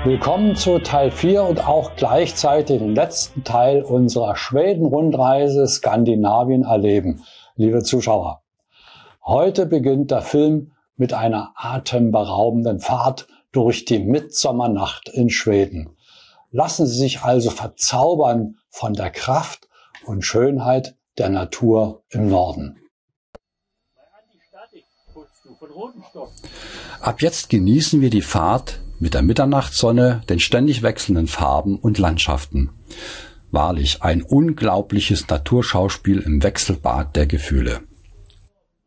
Willkommen zu Teil 4 und auch gleichzeitig den letzten Teil unserer Schweden-Rundreise Skandinavien erleben, liebe Zuschauer. Heute beginnt der Film mit einer atemberaubenden Fahrt durch die Mitsommernacht in Schweden. Lassen Sie sich also verzaubern von der Kraft und Schönheit der Natur im Norden. Ab jetzt genießen wir die Fahrt mit der Mitternachtssonne, den ständig wechselnden Farben und Landschaften. Wahrlich ein unglaubliches Naturschauspiel im Wechselbad der Gefühle.